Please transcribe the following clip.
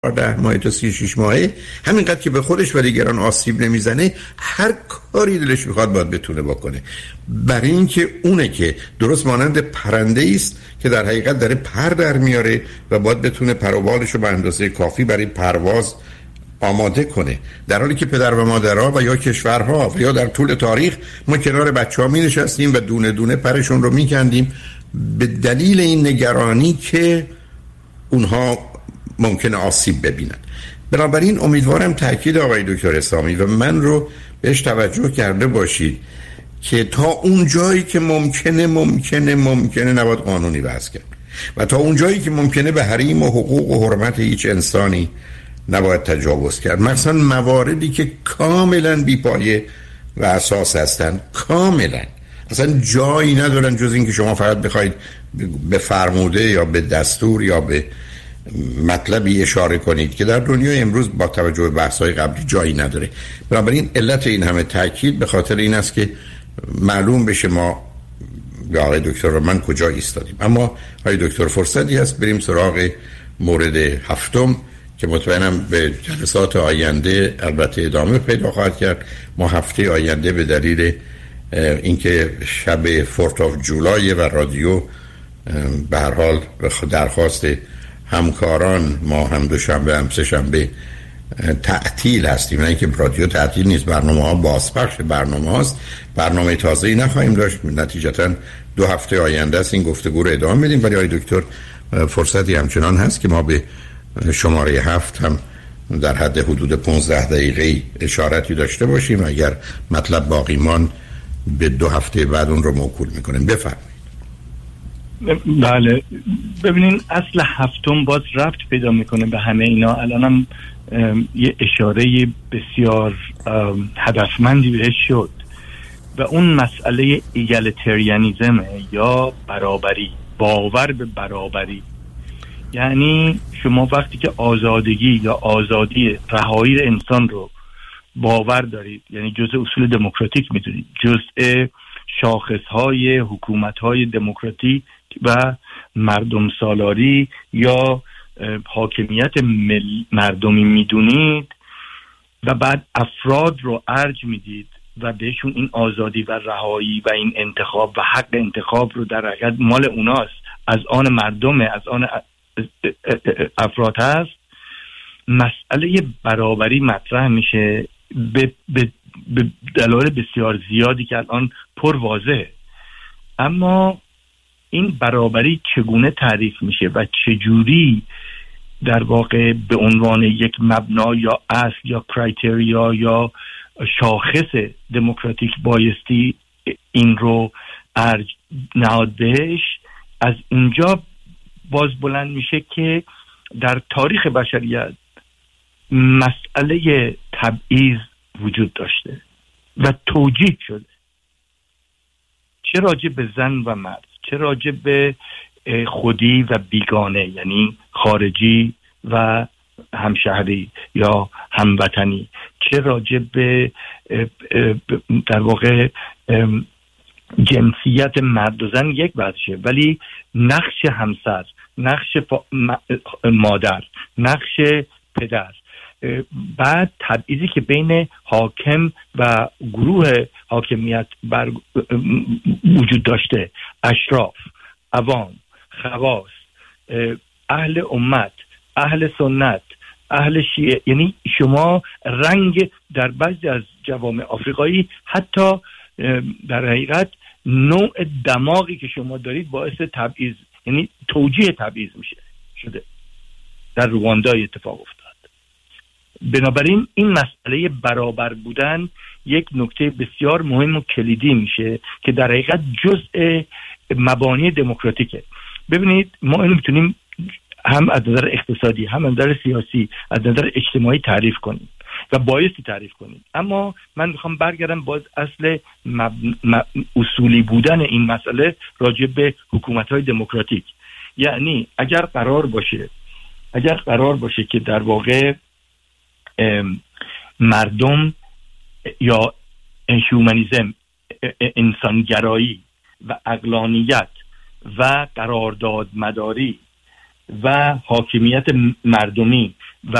10 ماه تا 36 ماهه، همینقدر که به خودش و دیگران آسیب نمیزنه، هر کاری دلش میخواد باید بتونه بکنه. برای اینکه اونه که درست مانند پرنده است که در حقیقت داره پر در میاره و باید بتونه پر و بالش رو به اندازه کافی برای پرواز آماده کنه، در حالی که پدر و مادرها و یا کشورها و یا در طول تاریخ ما کنار بچه‌ها می نشستیم و دونه دونه پرشون رو میکندیم به دلیل این نگرانی که اونها ممکنه آسیب ببینن. بنابراین امیدوارم تاکید آقای دکتر اسلامی و من رو بهش توجه کرده باشید که تا اون جایی که ممکنه نباید قانونی وضع کرد و تا اون جایی که ممکنه به حریم و حقوق و حرمت هیچ انسانی نباید تجاوز کرد، مثلا مواردی که کاملا بی‌پایه و اساس هستن، کاملا اصلا جایی ندارن جز این که شما فقط بخواید به فرموده یا به دستور یا به مطلبی اشاره کنید که در دنیای امروز با توجه به بحث‌های قبلی جایی نداره. بنابراین علت این همه تاکید به خاطر این است که معلوم بشه ما یا آقای دکتر رو من کجا ایستادیم. اما آقای دکتر فرصتی هست بریم سراغ مورد هفتم که مطمئنم به جلسات آینده البته ادامه پیدا خواهد کرد. ما هفته آینده به دلیل اینکه شب 4th of July و رادیو به هر حال درخواست همکاران ما هم دوشنبه هم سه شنبه تعطیل هستیم، نه اینکه رادیو تعطیل نیست، برنامه ها بازپخش برنامه هاست، برنامه تازه‌ای نخواهیم داشت، نتیجتا 2 هفته آینده است این گفتگو رو ادامه میدیم. ولی آقای دکتر فرصتی همچنان هست که ما به شماره 7 هم در حد حدود 15 دقیقه اشارتی داشته باشیم، اگر مطلب باقی مان به 2 هفته بعد اون رو موکول میکنیم. بفرمایید. بله، ببینین اصل هفتم باز ربط پیدا میکنه به همه اینا. الانم یه اشاره بسیار هدفمندی بهش شد و اون مسئله ایگالیتریانیزم یا برابری، باور به برابری. یعنی شما وقتی که آزادگی یا آزادی رهایی انسان رو باور دارید، یعنی جزء اصول دموکراتیک میدونید، جزء شاخصهای حکومت‌های دموکراتیک و مردم سالاری یا حاکمیت مردمی میدونید و بعد افراد رو ارج میدید و بهشون این آزادی و رهایی و این انتخاب و حق انتخاب رو در حقیقت مال اوناست، از آن مردمه، از آن افراد هست، مسئله برابری مطرح میشه به دلایل بسیار زیادی که الان پر واضحه. اما این برابری چگونه تعریف میشه و چجوری در واقع به عنوان یک مبنا یا اصل یا کرایتریا یا شاخص دموکراتیک بایستی این رو ارج نهاد بهش، از اینجا باز بلند میشه که در تاریخ بشریت مسئله تبعیض وجود داشته و توجیه شده، چه راجع به زن و مرد، چه راجع به خودی و بیگانه یعنی خارجی و همشهری یا هموطنی، چه راجع به در واقع جنسیت مرد و زن یک بحثه، ولی نقش همسر، نقش مادر، نقش پدر، بعد تبعیضی که بین حاکم و گروه حاکمیت وجود داشته، اشراف، عوام، خواص، اهل امت، اهل سنت، اهل شیعه. یعنی شما رنگ در بعضی از جوامع آفریقایی حتی در حقیقت نوع دماغی که شما دارید باعث تبعیض، یعنی توجیه تبعیض میشه شده. در رواندا اتفاق افتاد. بنابراین این مسئله برابر بودن یک نکته بسیار مهم و کلیدی میشه که در حقیقت جزء مبانی دموکراتیکه. ببینید ما اینو میتونیم هم از نظر اقتصادی، هم از نظر سیاسی، از نظر اجتماعی تعریف کنیم و بایستی تعریف کنیم. اما من میخوام برگردم باز اصل اصولی بودن این مسئله راجع به حکومت‌های دموکراتیک. یعنی اگر قرار باشه که در واقع مردم یا هیومانیسم، انسانگرایی و عقلانیت و قرارداد مداری و حاکمیت مردمی